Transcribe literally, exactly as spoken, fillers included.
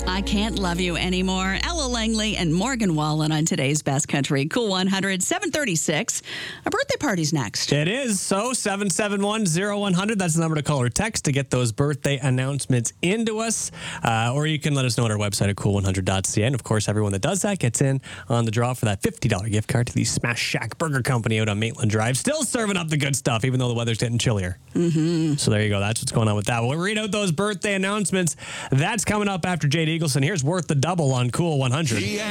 I Can't Love You Anymore. Ella Langley and Morgan Wallen on today's Best Country. Cool one hundred, seven thirty-six. Our birthday party's next. It is. So seven seven one, zero one hundred. That's the number to call or text to get those birthday announcements into us. Uh, or you can let us know on our website at cool one hundred dot c a. And of course, everyone that does that gets in on the draw for that fifty dollars gift card to the Smash Shack Burger Company out on Maitland Drive. Still serving up the good stuff, even though the weather's getting chillier. Mm-hmm. So there you go. That's what's going on with that. We'll read out those birthday announcements. That's coming up after Jade Eagleson. Here's Worth the Double on Cool one hundred.